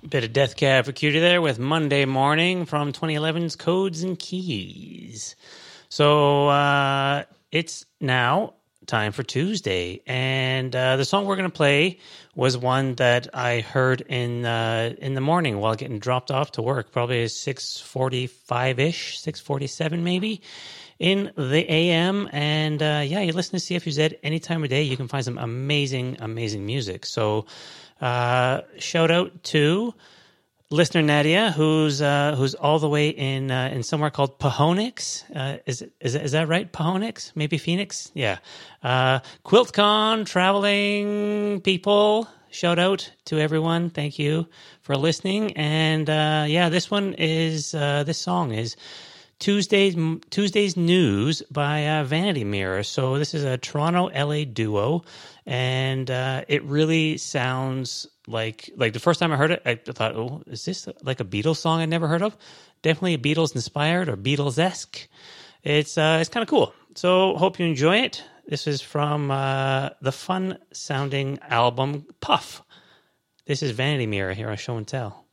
Bit of Death Cab for Cutie there with Monday Morning from 2011's Codes and Keys. So it's now time for Tuesday, and the song we're going to play was one that I heard in the morning while getting dropped off to work, probably 6:45-ish, 6:47 maybe, in the AM. And you listen to CFUZ any time of day. You can find some amazing, amazing music. So shout out to listener Nadia, who's all the way in somewhere called Pahonix. Is that right? Pahonix? Maybe Phoenix? Yeah. QuiltCon, traveling people. Shout out to everyone. Thank you for listening. And this song is Tuesday's News by Vanity Mirror. So this is a Toronto LA duo, and it really sounds like the first time I heard it, I thought, oh, is this like a Beatles song I'd never heard of? Definitely a Beatles inspired or Beatles-esque. It's kind of cool. So hope you enjoy it. This is from the fun sounding album Puff. This is Vanity Mirror here on Show and Tell.